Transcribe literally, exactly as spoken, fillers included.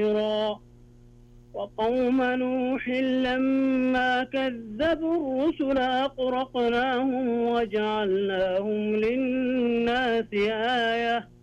وقوم نوح لما كذبوا الرسل أغرقناهم وجعلناهم للناس آية